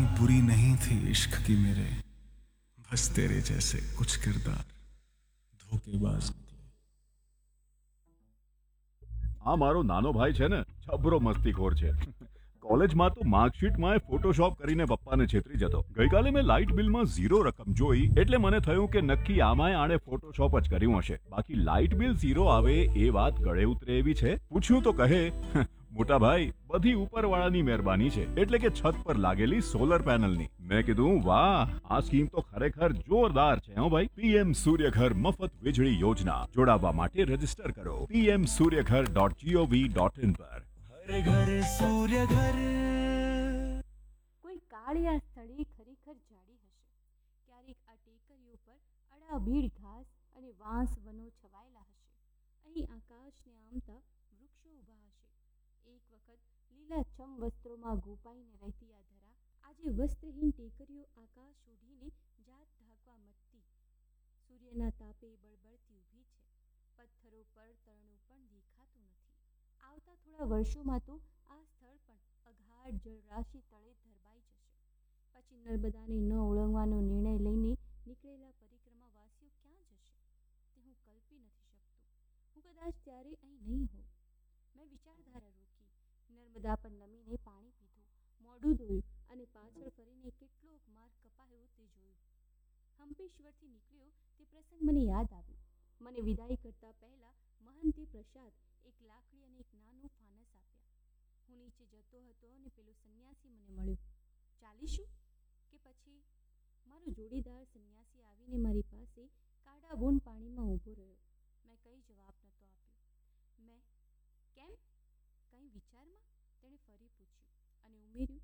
बुरी नहीं थी इश्क की मेरे, बस तेरे जैसे कुछ किरदार धोखेबाज निकले. આ મારો નાનો ભાઈ છે ને, જબરો મસ્તીખોર છે. કોલેજમાં તો માર્કશીટમાં ફોટોશોપ કરીને પપ્પાને છેતરી જતો. ગઈકાલે મેં લાઇટ બિલમાં 0 રકમ જોઈ એટલે મને થયું કે નક્કી આમાંય આણે ફોટોશોપ જ કર્યું હશે. બાકી લાઇટ બિલ 0 આવે એ વાત ગળે ઉતરે એવી છે. પૂછ્યું તો કહે, મોટા ભાઈ, બધી ઉપરવાળાની મહેરબાની છે, એટલે કે છત પર લાગેલી સોલર પેનલની. મેં કીધું, વાહ, આ સ્કીમ તો ખરેખર જોરદાર છે હો ભાઈ. પીએમ સૂર્યઘર મફત વીજળી યોજના. જોડાવા માટે રજીસ્ટર કરો pmsuryaghar.gov.in પર. हर घर सूर्य घर. કોઈ કાળિયા સ્થળે ખરેખર જાડી હશે. ક્યારેક આ ટેકરીઓ પર અડાભીડ ઘાસ અને વાંસ વનો છવાયેલા હશે. અહીં આકાશને આમતા વૃક્ષો ઊભા હશે. એક વખત લીલાછમ વસ્ત્રોમાં ગોપાઈને રહેતી આ ધરા આજે વસ્ત્રહીન ટેકરીઓ આકાશ ઓઢીને જાત ઢાંકવા મથતી. સૂર્યના તાપે બળબળતી ઊભી છે. પથ્થરો પર તરણું પણ દેખાતું નથી. આવતા થોડા વર્ષોમાં તો આ સ્થળ પણ અગાધ જળરાશિ તળે ધરબાઈ જશે. પછી નર્મદાને ન ઓળંગવાનો નિર્ણય લઈને નીકળેલા પરિક્રમાવાસીઓ ક્યાં જશે તે હું કલ્પી નથી શકતો. હું કદાચ ત્યારે અહીં નહીં હોઉં. મેં વિચારધારા રોકી, નર્મદા પર નમીને પાણી પીધું, મોઢું ધોયું અને પાછળ ફરીને કેટલોક માર્ગ કપાયો તે જોયું. હંપેશ્વરથી નીકળ્યો તે પ્રસંગ મને યાદ આવ્યો. મને વિદાય કરતા પહેલા મહંતે પ્રસાદ, એક લાકડી અને એક નાનું ફાનસ આપ્યા. હું નીચે જતો હતો અને પેલો સંન્યાસી મને મળ્યો. ચાલીશું કે પછી? મારો જોડીદાર સંન્યાસી આવીને મારી પાસે કાડાબોન પાણીમાં ઊભો રહ્યો. મેં કંઈ જવાબ નહોતો આપ્યો. મેં કેમ? કંઈ વિચારમાં? તેણે ફરી પૂછ્યું અને ઉમેર્યું,